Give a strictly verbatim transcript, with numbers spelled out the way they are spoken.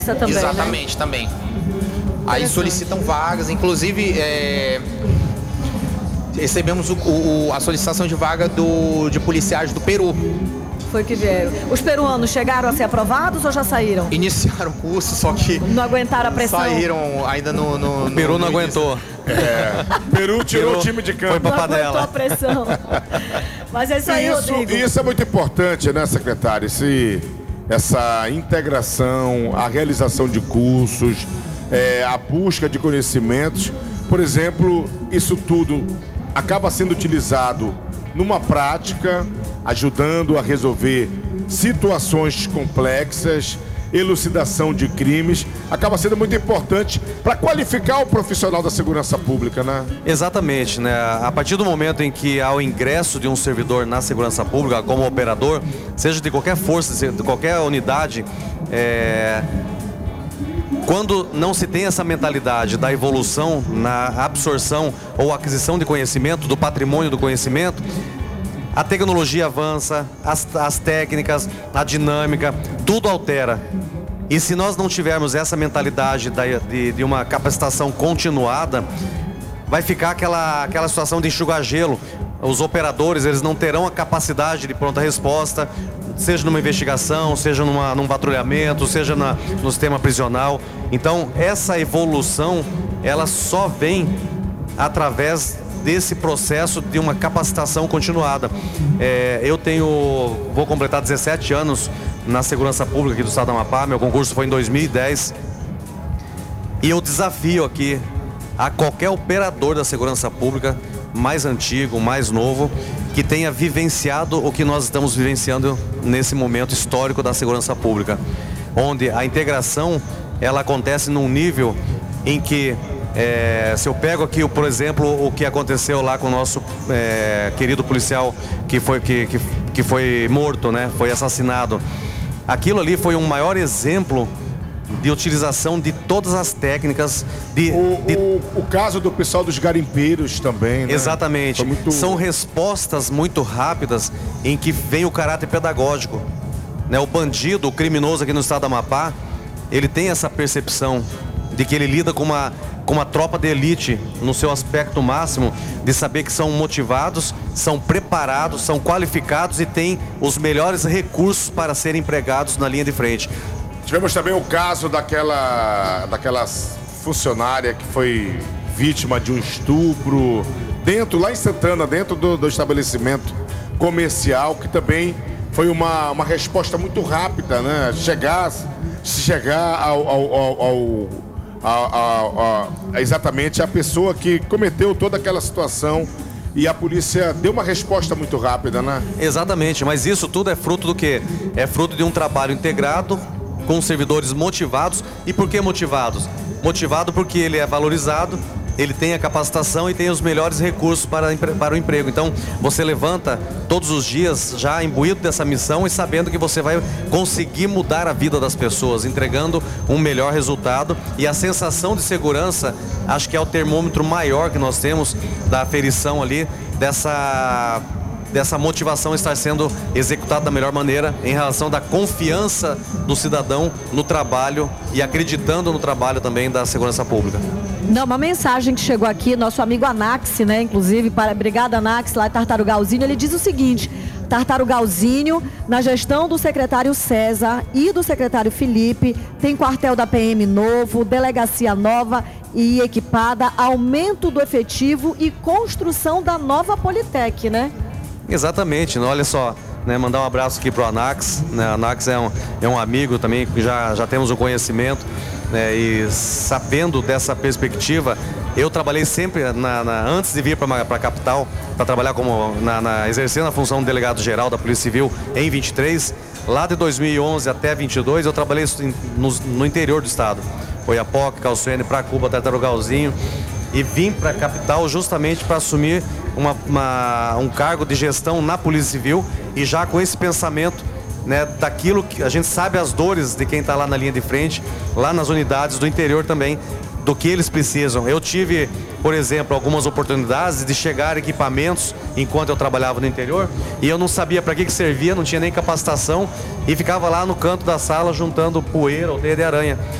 também, Exatamente, né? também. Aí solicitam vagas, inclusive é, recebemos o, o, a solicitação de vaga do, de policiais do Peru. Foi que vieram. Os peruanos chegaram a ser aprovados ou já saíram? Iniciaram o curso, só que não aguentaram a pressão. Saíram ainda no... no o Peru no, não no aguentou. É. Peru tirou Peru o time de campo. Foi pra não panela. aguentou a pressão. Mas é isso aí, isso, Rodrigo. Isso é muito importante, né, secretário? Esse, essa integração, a realização de cursos, é, a busca de conhecimentos. Por exemplo, isso tudo acaba sendo utilizado numa prática, ajudando a resolver situações complexas, elucidação de crimes, acaba sendo muito importante para qualificar o profissional da segurança pública, né? Exatamente, né? A partir do momento em que há o ingresso de um servidor na segurança pública como operador, seja de qualquer força, de qualquer unidade, é... quando não se tem essa mentalidade da evolução na absorção ou aquisição de conhecimento, do patrimônio do conhecimento, a tecnologia avança, as, as técnicas, a dinâmica, tudo altera. E se nós não tivermos essa mentalidade da, de, de uma capacitação continuada, vai ficar aquela, aquela situação de enxugar gelo. Os operadores, eles não terão a capacidade de pronta resposta, seja numa investigação, seja numa, num patrulhamento, seja na, no sistema prisional. Então, essa evolução, ela só vem através desse processo de uma capacitação continuada. É, eu tenho, vou completar dezessete anos na segurança pública aqui do estado do Amapá. Meu concurso foi em dois mil e dez. E eu desafio aqui a qualquer operador da segurança pública, mais antigo, mais novo, que tenha vivenciado o que nós estamos vivenciando nesse momento histórico da segurança pública, onde a integração ela acontece num nível em que É, se eu pego aqui, por exemplo, o que aconteceu lá com o nosso é, querido policial que foi, que, que, que foi morto, né? Foi assassinado. Aquilo ali foi um maior exemplo de utilização de todas as técnicas. De, o, de... o, o caso do pessoal dos garimpeiros também, né? Exatamente. Muito... São respostas muito rápidas em que vem o caráter pedagógico, né? O bandido, o criminoso aqui no estado do Amapá, ele tem essa percepção de que ele lida com uma, com uma tropa de elite no seu aspecto máximo, de saber que são motivados, são preparados, são qualificados e têm os melhores recursos para serem empregados na linha de frente. Tivemos também o caso daquela, daquela funcionária que foi vítima de um estupro dentro, lá em Santana, dentro do, do estabelecimento comercial, que também foi uma, uma resposta muito rápida, né? Chegar, chegar ao, ao, ao, ao A, a, a, exatamente a pessoa que cometeu toda aquela situação, e a polícia deu uma resposta muito rápida, né? Exatamente, mas isso tudo é fruto do quê? É fruto de um trabalho integrado com servidores motivados. E por que motivados? Motivado porque ele é valorizado, ele tem a capacitação e tem os melhores recursos para, para o emprego. Então, você levanta todos os dias já imbuído dessa missão e sabendo que você vai conseguir mudar a vida das pessoas, entregando um melhor resultado. E a sensação de segurança, acho que é o termômetro maior que nós temos da aferição ali, dessa... dessa motivação estar sendo executada da melhor maneira, em relação da confiança do cidadão no trabalho e acreditando no trabalho também da segurança pública. Não, uma mensagem que chegou aqui, nosso amigo Anax, né, inclusive, para a Brigada Anax, lá em Tartarugalzinho, ele diz o seguinte: Tartarugalzinho, na gestão do secretário César e do secretário Felipe, tem quartel da P M novo, delegacia nova e equipada, aumento do efetivo e construção da nova Politec, né? Exatamente, olha só, né, mandar um abraço aqui para o Anax, né, o Anax é um, é um amigo também, que já, já temos o conhecimento, né, e sabendo dessa perspectiva, eu trabalhei sempre, na, na, antes de vir para a capital, para trabalhar como, na, na, exercendo a função de delegado-geral da Polícia Civil em vinte e três, lá de dois mil e onze até vinte e dois, eu trabalhei no, no interior do estado, Oiapoque, Calçoene, Pracuba, Tartarugalzinho, e vim para a capital justamente para assumir uma, uma, um cargo de gestão na Polícia Civil, e já com esse pensamento, né, daquilo que a gente sabe, as dores de quem está lá na linha de frente, lá nas unidades do interior também, do que eles precisam. Eu tive, por exemplo, algumas oportunidades de chegar equipamentos enquanto eu trabalhava no interior e eu não sabia para que, que servia, não tinha nem capacitação e ficava lá no canto da sala juntando poeira ou teia de aranha.